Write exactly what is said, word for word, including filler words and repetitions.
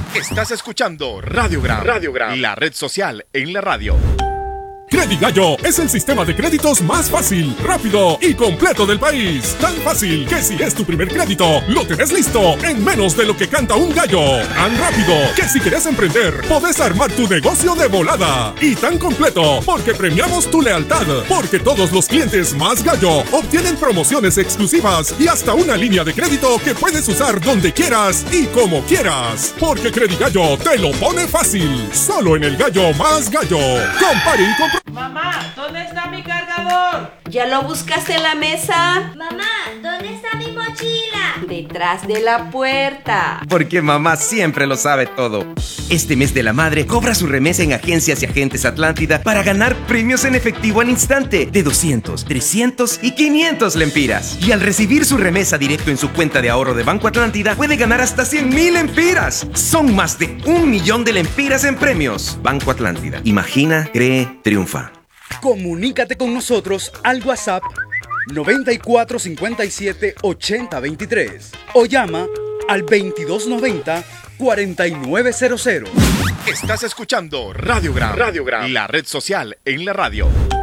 Estás escuchando Radiogram, Radiogram, la red social en la radio. Credigallo es el sistema de créditos más fácil, rápido y completo del país. Tan fácil que si es tu primer crédito, lo tenés listo en menos de lo que canta un gallo. Tan rápido que si querés emprender, podés armar tu negocio de volada. Y tan completo porque premiamos tu lealtad. Porque todos los clientes más gallo obtienen promociones exclusivas y hasta una línea de crédito que puedes usar donde quieras y como quieras. Porque Credigallo te lo pone fácil. Solo en el gallo más gallo. Compare y compra. Mamá, ¿dónde está mi cargador? ¿Ya lo buscaste en la mesa? Mamá, ¿dónde está mi mochila? Detrás de la puerta. Porque mamá siempre lo sabe todo. Este mes de la madre, cobra su remesa en Agencias y Agentes Atlántida para ganar premios en efectivo al instante de doscientos, trescientos y quinientos lempiras. Y al recibir su remesa directo en su cuenta de ahorro de Banco Atlántida, puede ganar hasta cien mil lempiras. Son más de un millón de lempiras en premios. Banco Atlántida. Imagina, cree, triunfa. Comunícate con nosotros al WhatsApp noventa y cuatro cincuenta y siete ochenta veintitrés o llama al veintidós noventa cuarenta y nueve cero cero. Estás escuchando Radiogram, Radiogram, la red social en la radio.